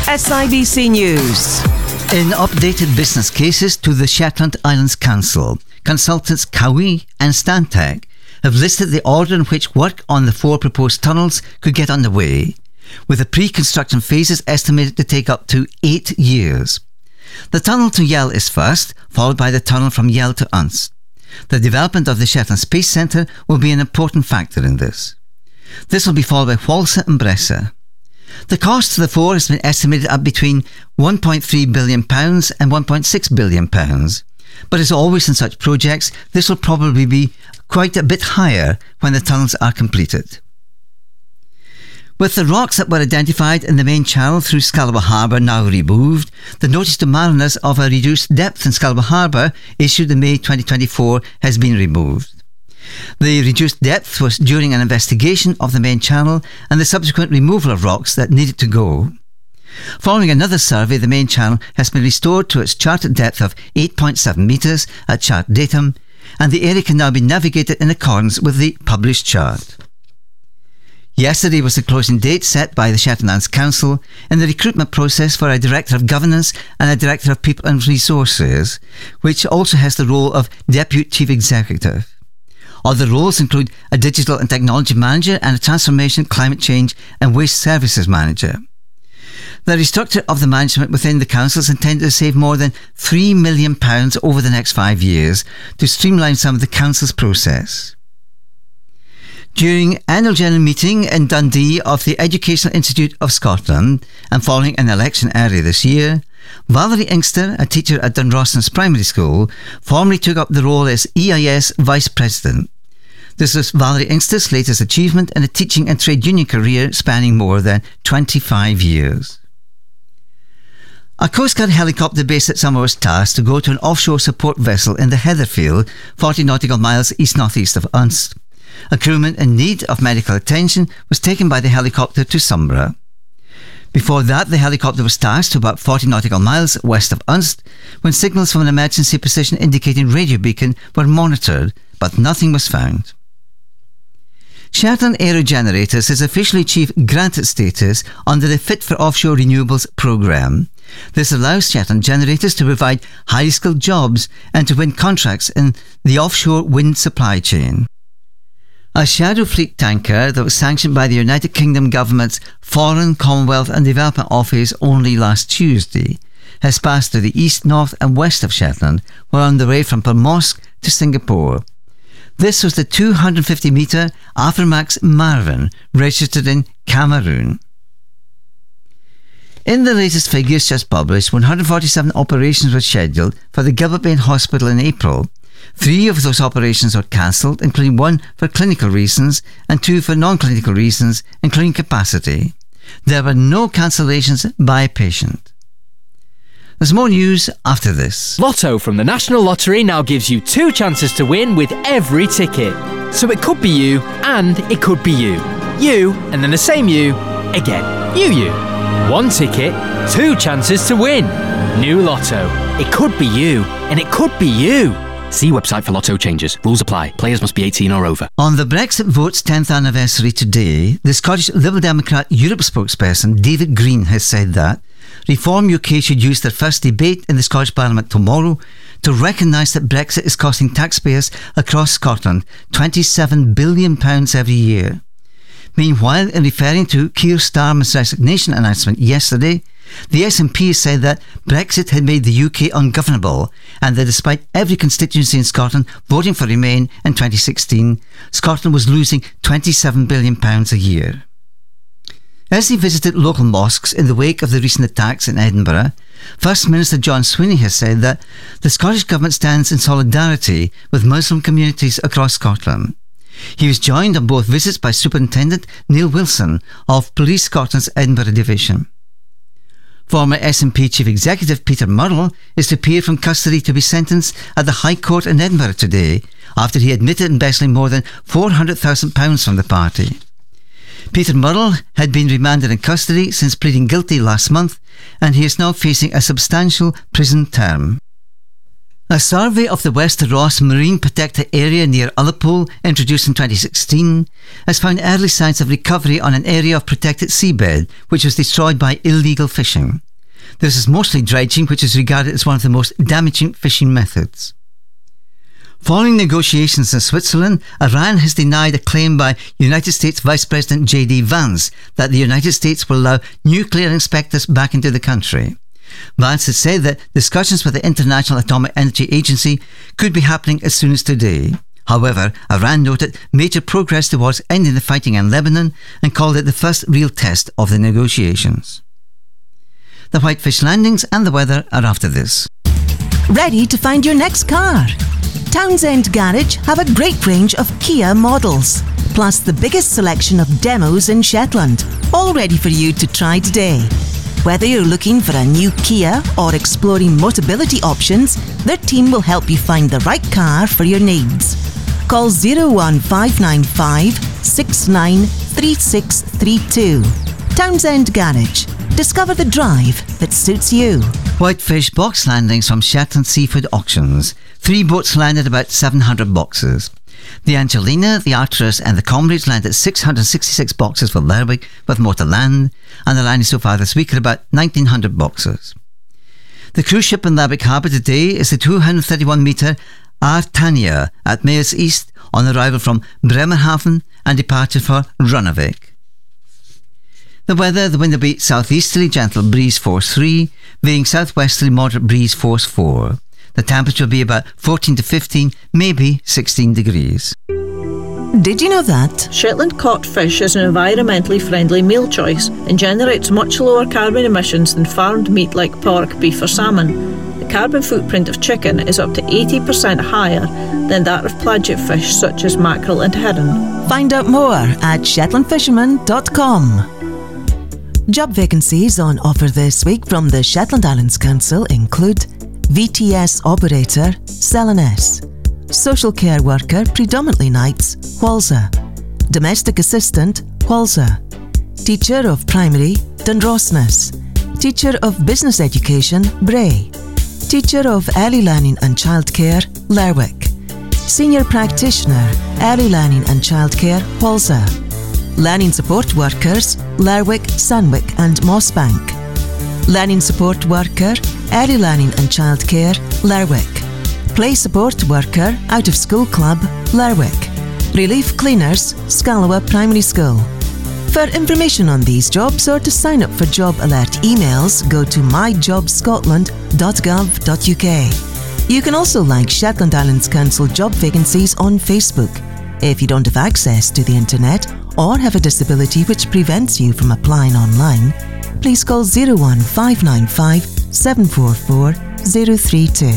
SIBC News. In updated business cases to the Shetland Islands Council, consultants Cowie and Stantec have listed the order in which work on the 4 proposed tunnels could get underway, with the pre-construction phases estimated to take up to 8 years. The tunnel to Yell is first, followed by the tunnel from Yell to Unst. The development of the Shetland Space Centre will be an important factor in this. This will be followed by Whalsa and Bressa. The cost to the 4 has been estimated at between £1.3 billion and £1.6 billion. But as always in such projects, this will probably be quite a bit higher when the tunnels are completed. With the rocks that were identified in the main channel through Scalaba Harbour now removed, the notice to mariners of a reduced depth in Scalaba Harbour issued in May 2024 has been removed. The reduced depth was during an investigation of the main channel and the subsequent removal of rocks that needed to go. Following another survey, the main channel has been restored to its charted depth of 8.7 metres at chart datum, and the area can now be navigated in accordance with the published chart. Yesterday was the closing date set by the Shetland Islands Council in the recruitment process for a Director of Governance and a Director of People and Resources, which also has the role of Deputy Chief Executive. Other roles include a Digital and Technology Manager and a Transformation, Climate Change and Waste Services Manager. The restructure of the management within the council is intended to save more than £3 million over the next 5 years to streamline some of the council's process. During annual general meeting in Dundee of the Educational Institute of Scotland and following an election earlier this year, Valerie Inkster, a teacher at Dunrossens Primary School, formally took up the role as EIS Vice President. This was Valerie Inkster's latest achievement in a teaching and trade union career spanning more than 25 years. A Coast Guard helicopter based at Summer was tasked to go to an offshore support vessel in the Heatherfield, 40 nautical miles east-northeast of Unst. A crewman in need of medical attention was taken by the helicopter to Sombra. Before that, the helicopter was tasked to about 40 nautical miles west of Unst when signals from an emergency position indicating radio beacon were monitored, but nothing was found. Shetland Aerogenerators has officially achieved granted status under the Fit for Offshore Renewables programme. This allows Shetland Generators to provide highly skilled jobs and to win contracts in the offshore wind supply chain. A Shadow Fleet tanker that was sanctioned by the United Kingdom Government's Foreign, Commonwealth and Development Office only last Tuesday has passed to the east, north and west of Shetland while on the way from Pomorsк to Singapore. This was the 250-metre Aframax Marvin, registered in Cameroon. In the latest figures just published, 147 operations were scheduled for the Gilbert Hospital in April. 3 of those operations were cancelled, including 1 for clinical reasons and 2 for non-clinical reasons, including capacity. There were no cancellations by a patient. There's more news after this. Lotto from the National Lottery now gives you 2 chances to win with every ticket. So it could be you and it could be you. You and then the same you again. You. 1 ticket, 2 chances to win. New Lotto. It could be you and it could be you. See website for Lotto changes. Rules apply. Players must be 18 or over. On the Brexit vote's 10th anniversary today, the Scottish Liberal Democrat Europe spokesperson David Green has said that Reform UK should use their first debate in the Scottish Parliament tomorrow to recognise that Brexit is costing taxpayers across Scotland £27 billion every year. Meanwhile, in referring to Keir Starmer's resignation announcement yesterday, the SNP said that Brexit had made the UK ungovernable and that despite every constituency in Scotland voting for Remain in 2016, Scotland was losing £27 billion a year. As he visited local mosques in the wake of the recent attacks in Edinburgh, First Minister John Swinney has said that the Scottish Government stands in solidarity with Muslim communities across Scotland. He was joined on both visits by Superintendent Neil Wilson of Police Scotland's Edinburgh Division. Former SNP Chief Executive Peter Murrell is to appear from custody to be sentenced at the High Court in Edinburgh today after he admitted embezzling more than £400,000 from the party. Peter Murrell had been remanded in custody since pleading guilty last month, and he is now facing a substantial prison term. A survey of the Wester Ross Marine Protected Area near Ullapool, introduced in 2016, has found early signs of recovery on an area of protected seabed which was destroyed by illegal fishing. This is mostly dredging, which is regarded as one of the most damaging fishing methods. Following negotiations in Switzerland, Iran has denied a claim by United States Vice President J.D. Vance that the United States will allow nuclear inspectors back into the country. Vance has said that discussions with the International Atomic Energy Agency could be happening as soon as today. However, Iran noted major progress towards ending the fighting in Lebanon and called it the first real test of the negotiations. The Whitefish landings and the weather are after this. Ready to find your next car? Townsend Garage have a great range of Kia models, plus the biggest selection of demos in Shetland, all ready for you to try today. Whether you're looking for a new Kia or exploring Motability options, their team will help you find the right car for your needs. Call 01595 693632. Townsend Garage. Discover the drive that suits you. Whitefish box landings from Shetland Seafood Auctions. 3 boats landed about 700 boxes. The Angelina, the Arcturus and the Combridge landed 666 boxes for Lerwick with more to land, and the landing so far this week are about 1900 boxes. The cruise ship in Lerwick Harbour today is the 231-metre Artania at Mayors East on arrival from Bremerhaven and departure for Runnavik. The weather, the wind will be southeasterly gentle breeze force 3, veering southwesterly moderate breeze force 4. The temperature will be about 14 to 15, maybe 16 degrees. Did you know that Shetland caught fish is an environmentally friendly meal choice and generates much lower carbon emissions than farmed meat like pork, beef or salmon? The carbon footprint of chicken is up to 80% higher than that of pelagic fish such as mackerel and heron. Find out more at shetlandfisherman.com. Job vacancies on offer this week from the Shetland Islands Council include VTS Operator, Selenes, Social Care Worker, predominantly nights, Walser, Domestic Assistant, Walser, Teacher of Primary, Dundrosnes, Teacher of Business Education, Bray, Teacher of Early Learning and Childcare, Lerwick, Senior Practitioner, Early Learning and Childcare, Walser, Learning Support Workers, Lerwick, Sandwick and Mossbank, Learning Support Worker, Early Learning and Childcare, Lerwick, Play Support Worker, Out of School Club, Lerwick, Relief Cleaners, Scalawa Primary School. For information on these jobs or to sign up for job alert emails, go to myjobscotland.gov.uk. You can also like Shetland Islands Council job vacancies on Facebook. If you don't have access to the internet or have a disability which prevents you from applying online, please call 01595 744 032.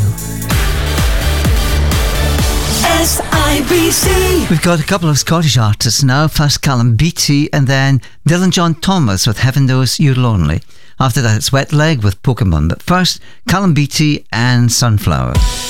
SIBC. We've got a couple of Scottish artists now. First Callum Beattie and then Dylan John Thomas with Heaven Knows You're Lonely. After that it's Wet Leg with Pokemon. But first, Callum Beattie and Sunflower.